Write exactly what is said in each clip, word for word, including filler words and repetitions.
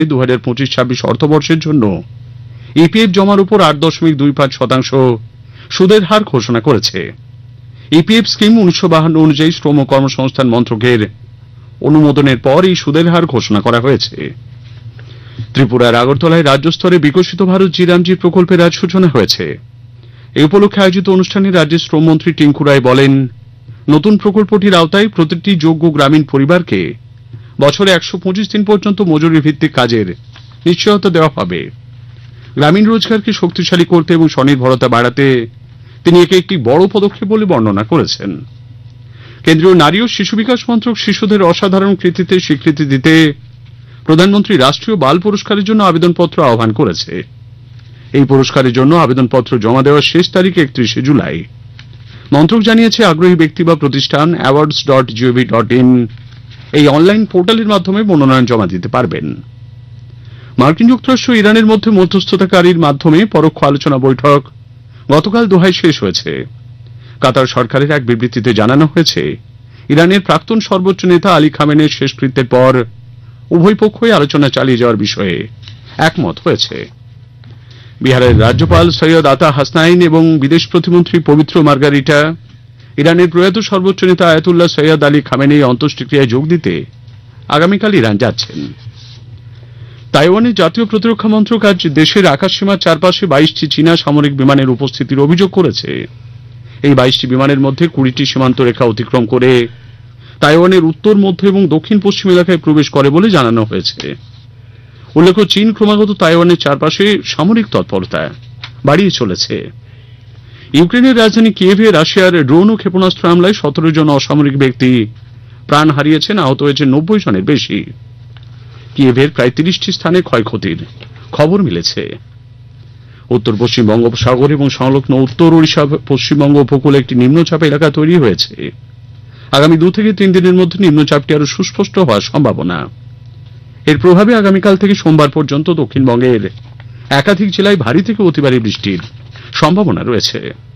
দু হাজার পঁচিশ ছাব্বিশ অর্থবর্ষের জন্য ইপিএফ জমার উপর আট দশমিক দুই পাঁচ শতাংশ সুদের হার ঘোষণা করেছে। ইপিএফ স্কিম উনিশশো বাহান্ন অনুযায়ী শ্রম কর্মসংস্থান মন্ত্রকের অনুমোদনের পর এই সুদের হার ঘোষণা করা হয়েছে। ত্রিপুরার আগরতলায় রাজ্য স্তরে বিকশিত ভারত জি রামজি প্রকল্পের আজ সূচনা হয়েছে। এই উপলক্ষে আয়োজিত অনুষ্ঠানে রাজ্যের শ্রমমন্ত্রী টিঙ্কু রায় বলেন, নতুন প্রকল্পটির আওতায় প্রতিটি যোগ্য গ্রামীণ পরিবারকে বছরে একশো পঁচিশ দিন পর্যন্ত মজুরি ভিত্তিক কাজের নিশ্চয়তা দেওয়া হবে। গ্রামীণ রোজগারকে শক্তিশালী করতে এবং স্বনির্ভরতা বাড়াতে তিনি একে একটি বড় পদক্ষেপ বলে বর্ণনা করেছেন। কেন্দ্রীয় নারী ও শিশু বিকাশ মন্ত্রক শিশুদের অসাধারণ কৃতিত্বে স্বীকৃতি দিতে প্রধানমন্ত্রী রাষ্ট্রীয় বাল পুরস্কারের জন্য আবেদনপত্র আহ্বান করেছে। এই পুরস্কারের জন্য আবেদনপত্র জমা দেওয়ার শেষ তারিখ একত্রিশে জুলাই। মন্ত্রক জানিয়েছে, আগ্রহী ব্যক্তি বা প্রতিষ্ঠান awards dot gov dot in এই অনলাইন পোর্টালের মাধ্যমে মনোনয়ন জমা দিতে পারবেন। মার্কিন যুক্তরাষ্ট্র ও ইরানের মধ্যে মধ্যস্থতাকারীর মাধ্যমে পরোক্ষ আলোচনা বৈঠক গতকাল দোহায় শেষ হয়েছে। কাতার সরকারের এক বিবৃতিতে জানানো হয়েছে, ইরানের প্রাক্তন সর্বোচ্চ নেতা আলী খামেনের শেষকৃত্যের পর উভয় পক্ষই আলোচনা চালিয়ে যাওয়ার বিষয়ে একমত হয়েছে। বিহারের রাজ্যপাল সৈয়দ আতা হাসনাইন এবং বিদেশ প্রতিমন্ত্রী পবিত্র মার্গারিটা ইরানের প্রয়াত সর্বোচ্চ নেতা আয়াতুল্লাহ সৈয়দ আলী খামেনেই অন্ত্যেষ্টিক্রিয়ায় যোগ দিতে আগামীকাল ইরান যাচ্ছেন। তাইওয়ানের জাতীয় প্রতিরক্ষা মন্ত্রক আজ দেশের আকাশসীমার চারপাশে বাইশটি চীনা সামরিক বিমানের উপস্থিতির অভিযোগ করেছে। এই বাইশটি বিমানের মধ্যে কুড়িটি সীমান্ত রেখা অতিক্রম করে তাইওয়ানের উত্তর মধ্য এবং দক্ষিণ পশ্চিম এলাকায় প্রবেশ করে বলে জানানো হয়েছে। উল্লেখ্য, চীন ক্রমাগত তাইওয়ানের চারপাশে সামরিক তৎপরতা বাড়িয়ে চলেছে। ইউক্রেনের রাজধানী কিয়েভে রাশিয়ার ড্রোন ও ক্ষেপণাস্ত্র হামলায় সতেরো জন অসামরিক ব্যক্তি প্রাণ হারিয়েছেন, আহত হয়েছে নব্বই জনের বেশি। কিয়েভের প্রায় তিরিশটি স্থানে ক্ষয়ক্ষতির খবর মিলেছে। উত্তর পশ্চিম বঙ্গোপসাগর এবং সংলগ্ন উত্তর ওড়িশা পশ্চিমবঙ্গ উপকূলে একটি নিম্নচাপ এলাকা তৈরি হয়েছে। আগামী দু থেকে তিন দিনের মধ্যে নিম্নচাপটি আরো সুস্পষ্ট হওয়ার সম্ভাবনা। এর প্রভাবে আগামীকাল থেকে সোমবার পর্যন্ত দক্ষিণবঙ্গের একাধিক জেলায় ভারী থেকে অতি ভারী বৃষ্টির সম্ভাবনা রয়েছে।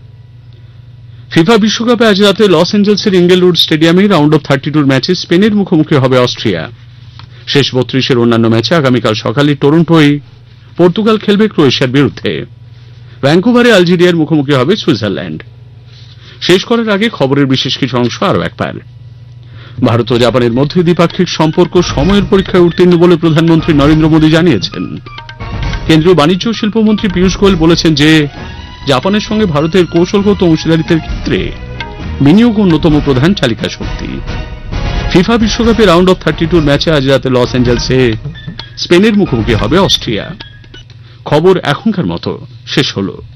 ফিফা বিশ্বকাপে আজ রাতে লস এঞ্জেলসের ইঙ্গেলউড স্টেডিয়ামে রাউন্ড অফ থার্টি টুর ম্যাচে স্পেনের মুখোমুখি হবে অস্ট্রিয়া। শেষ বত্রিশের অন্যান্য ম্যাচে আগামীকাল সকালে টরন্টোয় পর্তুগাল খেলবে ক্রোয়েশিয়ার বিরুদ্ধে। ভ্যাঙ্কুভারে আলজেরিয়ার মুখোমুখি হবে সুইজারল্যান্ড। শেষ করার আগে খবরের বিশেষ কিছু অংশ আরও একবার। ভারত ও জাপানের মধ্যে দ্বিপাক্ষিক সম্পর্ক সময়ের পরীক্ষায় উত্তীর্ণ বলে প্রধানমন্ত্রী নরেন্দ্র মোদী জানিয়েছেন। কেন্দ্রীয় বাণিজ্য ও শিল্পমন্ত্রী পীযূষ গোয়েল বলেছেন যে, জাপানের সঙ্গে ভারতের কৌশলগত অংশীদারিত্বের ক্ষেত্রে বিনিয়োগ অন্যতম প্রধান চালিকা শক্তি। ফিফা বিশ্বকাপে রাউন্ড অফ থার্টি টুর ম্যাচে আজ রাতে লস এঞ্জেলসে স্পেনের মুখোমুখি হবে অস্ট্রিয়া। খবর এখনকার মতো শেষ হলো।